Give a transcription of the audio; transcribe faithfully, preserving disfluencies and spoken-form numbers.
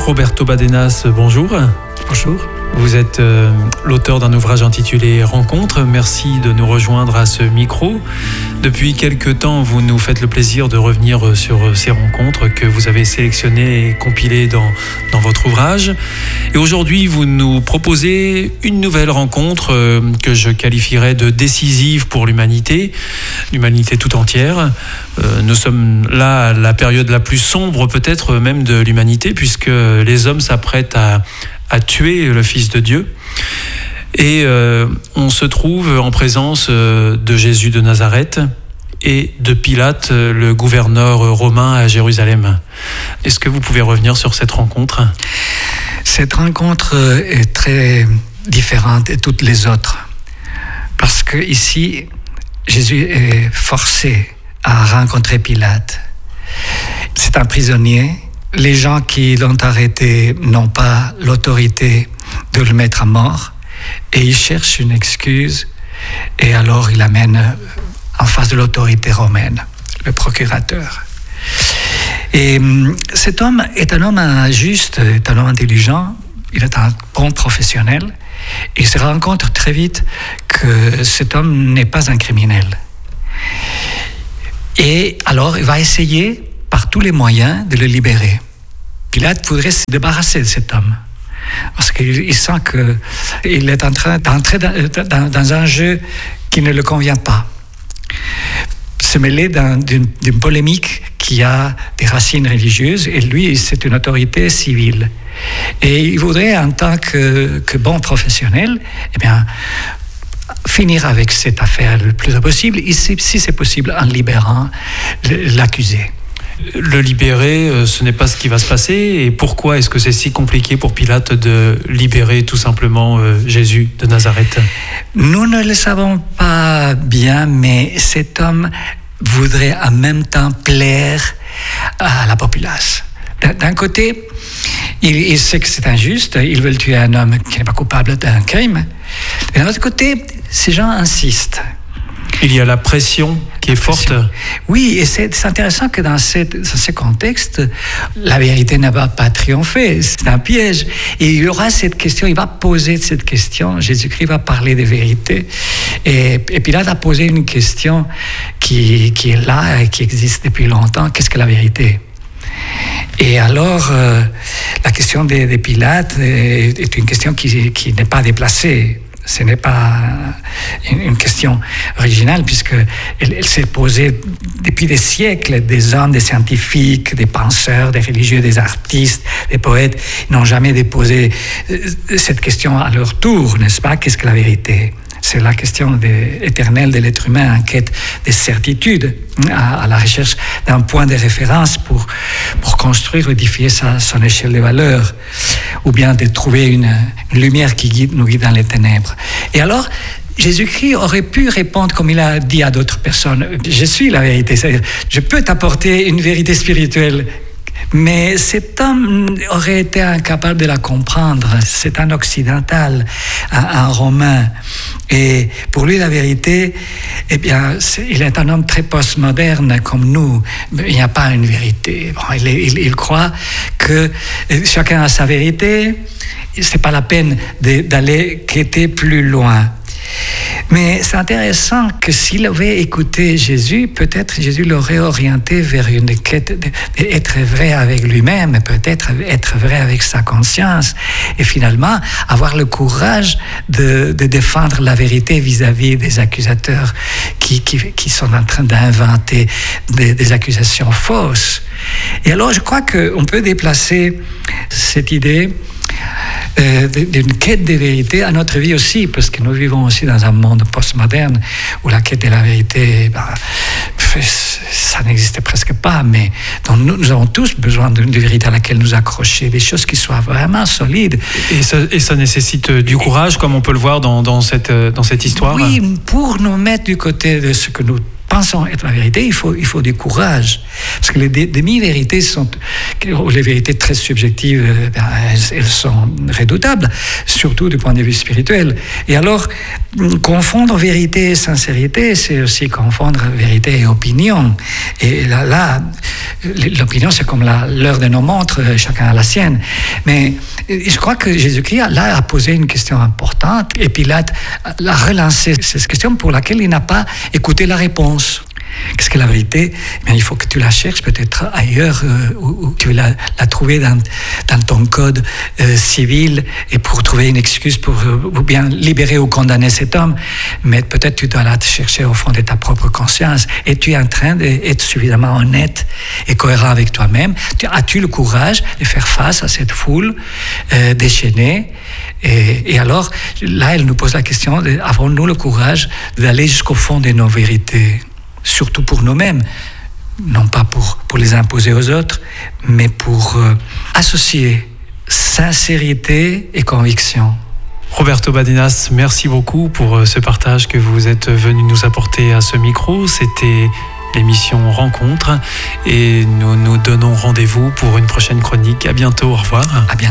Roberto Badenas, bonjour. Bonjour. Vous êtes euh, l'auteur d'un ouvrage intitulé « Rencontres ». Merci de nous rejoindre à ce micro. Depuis quelque temps, vous nous faites le plaisir de revenir sur ces rencontres que vous avez sélectionnées et compilées dans, dans votre ouvrage. Et aujourd'hui, vous nous proposez une nouvelle rencontre euh, que je qualifierais de décisive pour l'humanité, l'humanité tout entière. Euh, nous sommes là à la période la plus sombre peut-être même de l'humanité, puisque les hommes s'apprêtent à à tuer le Fils de Dieu. Et euh, on se trouve en présence euh, de Jésus de Nazareth et de Pilate, le gouverneur romain à Jérusalem. Est-ce que vous pouvez revenir sur cette rencontre ? Cette rencontre est très différente de toutes les autres. Parce que ici, Jésus est forcé à rencontrer Pilate. C'est un prisonnier. Les gens qui l'ont arrêté n'ont pas l'autorité de le mettre à mort et ils cherchent une excuse et alors il l'amène en face de l'autorité romaine, le procurateur. Et cet homme est un homme juste, est un homme intelligent, il est un bon professionnel et il se rend compte très vite que cet homme n'est pas un criminel. Et alors il va essayer par tous les moyens de le libérer. Pilate voudrait se débarrasser de cet homme, parce qu'il sent qu'il est en train d'entrer dans, dans, dans un jeu qui ne le convient pas. Se mêler dans, d'une, d'une polémique qui a des racines religieuses, et lui, c'est une autorité civile. Et il voudrait, en tant que, que bon professionnel, eh bien, finir avec cette affaire le plus tôt possible, et si, si c'est possible, en libérant l'accusé. Le libérer, ce n'est pas ce qui va se passer. Et pourquoi est-ce que c'est si compliqué pour Pilate de libérer tout simplement Jésus de Nazareth ? Nous ne le savons pas bien, mais cet homme voudrait en même temps plaire à la populace. D'un côté, il, il sait que c'est injuste, ils veulent tuer un homme qui n'est pas coupable d'un crime. D'un autre côté, ces gens insistent. Il y a la pression qui est forte. Oui, et c'est, c'est intéressant que dans, cette, dans ce contexte, la vérité ne va pas triompher. C'est un piège. Et il y aura cette question, il va poser cette question. Jésus-Christ va parler de vérité. Et, et Pilate a posé une question qui, qui est là et qui existe depuis longtemps. Qu'est-ce que la vérité ? Et alors, euh, la question de, de Pilate est, est une question qui, qui n'est pas déplacée. Ce n'est pas une question originale, puisqu'elle elle s'est posée depuis des siècles. Des hommes, des scientifiques, des penseurs, des religieux, des artistes, des poètes n'ont jamais déposé cette question à leur tour, n'est-ce pas ? Qu'est-ce que la vérité ? C'est la question de, éternelle de l'être humain en quête de certitude, à, à la recherche d'un point de référence pour, pour construire, édifier sa, son échelle de valeurs, ou bien de trouver une, une lumière qui guide, nous guide dans les ténèbres. Et alors, Jésus-Christ aurait pu répondre comme il a dit à d'autres personnes, « Je suis la vérité, c'est-à-dire, je peux t'apporter une vérité spirituelle ». Mais cet homme aurait été incapable de la comprendre. C'est un occidental, un, un romain. Et pour lui, la vérité, eh bien, c'est, il est un homme très postmoderne comme nous. Il n'y a pas une vérité. Bon, il, il, il croit que chacun a sa vérité. Ce n'est pas la peine de, d'aller quêter plus loin. Mais c'est intéressant que s'il avait écouté Jésus, peut-être Jésus l'aurait orienté vers une quête d'être vrai avec lui-même, peut-être être vrai avec sa conscience, et finalement avoir le courage de, de défendre la vérité vis-à-vis des accusateurs qui, qui, qui sont en train d'inventer des, des accusations fausses. Et alors je crois qu'on peut déplacer cette idée Euh, d'une quête de vérité à notre vie aussi, parce que nous vivons aussi dans un monde postmoderne où la quête de la vérité, ben, ça n'existe presque pas, mais donc nous, nous avons tous besoin d'une vérité à laquelle nous accrocher, des choses qui soient vraiment solides. Et ça, et ça nécessite du courage, comme on peut le voir dans, dans, cette, dans cette histoire. Oui, pour nous mettre du côté de ce que nous pensons être la vérité, il faut, il faut du courage. Parce que les demi-vérités sont les vérités très subjectives, ben, elles, elles sont redoutables, surtout du point de vue spirituel. Et alors, confondre vérité et sincérité, c'est aussi confondre vérité et opinion. Et là, là l'opinion, c'est comme la, l'heure de nos montres, chacun a la sienne. Mais je crois que Jésus-Christ, là, a posé une question importante, et Pilate a relancé cette question pour laquelle il n'a pas écouté la réponse. Qu'est-ce que la vérité? Bien, il faut que tu la cherches peut-être ailleurs, euh, où, où tu l'as, l'as trouvée dans, dans ton code euh, civil, et pour trouver une excuse pour euh, ou bien libérer ou condamner cet homme. Mais peut-être tu dois la chercher au fond de ta propre conscience. Et tu es en train d'être suffisamment honnête et cohérent avec toi-même. As-tu le courage de faire face à cette foule euh, déchaînée? Et, et alors, là, elle nous pose la question, de, avons-nous le courage d'aller jusqu'au fond de nos vérités? Surtout pour nous-mêmes, non pas pour, pour les imposer aux autres, mais pour euh, associer sincérité et conviction. Roberto Badinas, merci beaucoup pour ce partage que vous êtes venu nous apporter à ce micro. C'était l'émission Rencontre, et nous nous donnons rendez-vous pour une prochaine chronique. À bientôt, au revoir. À bientôt.